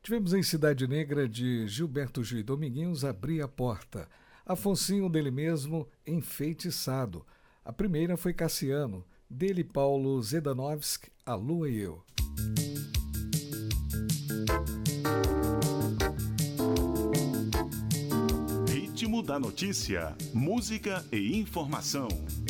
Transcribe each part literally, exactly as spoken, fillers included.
Tivemos em Cidade Negra de Gilberto Gil e Dominguinhos Abrir a Porta. Afonsinho dele mesmo, Enfeitiçado. A primeira foi Cassiano, dele Paulo Zedanovski, A Lua e Eu. Ritmo da notícia, música e informação.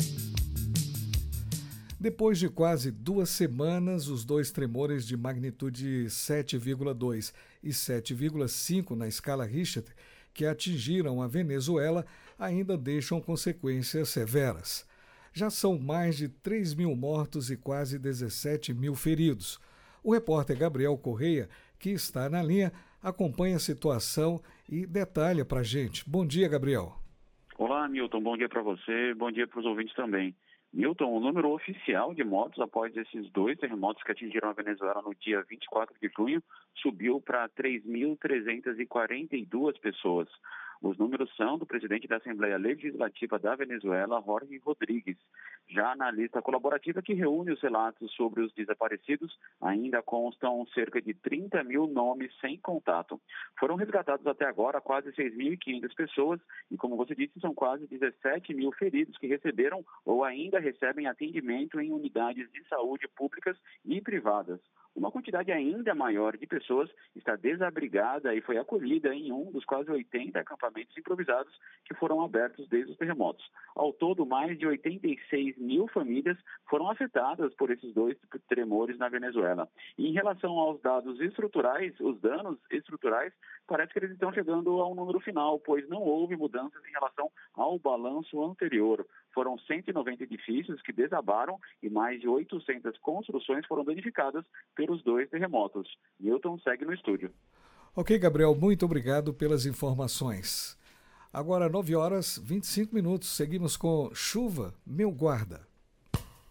Depois de quase duas semanas, os dois tremores de magnitude sete vírgula dois e sete vírgula cinco na escala Richter, que atingiram a Venezuela, ainda deixam consequências severas. Já são mais de três mil mortos e quase dezessete mil feridos. O repórter Gabriel Correia, que está na linha, acompanha a situação e detalha para a gente. Bom dia, Gabriel. Olá, Milton. Bom dia para você. Bom dia para os ouvintes também. Milton, o número oficial de mortos após esses dois terremotos que atingiram a Venezuela no dia vinte e quatro de junho subiu para três mil trezentas e quarenta e duas pessoas. Os números são do presidente da Assembleia Legislativa da Venezuela, Jorge Rodrigues. Já na lista colaborativa que reúne os relatos sobre os desaparecidos, ainda constam cerca de trinta mil nomes sem contato. Foram resgatados até agora quase seis mil e quinhentas pessoas e, como você disse, são quase dezessete mil feridos que receberam ou ainda recebem atendimento em unidades de saúde públicas e privadas. Uma quantidade ainda maior de pessoas está desabrigada e foi acolhida em um dos quase oitenta acampamentos improvisados que foram abertos desde os terremotos. Ao todo, mais de oitenta e seis mil famílias foram afetadas por esses dois tremores na Venezuela. E em relação aos dados estruturais, os danos estruturais, parece que eles estão chegando a um número final, pois não houve mudanças em relação ao balanço anterior. Foram cento e noventa edifícios que desabaram e mais de oitocentas construções foram danificadas pelos dois terremotos. Milton segue no estúdio. Ok, Gabriel, muito obrigado pelas informações. Agora, nove horas e vinte e cinco minutos, seguimos com Chuva, Meu Guarda.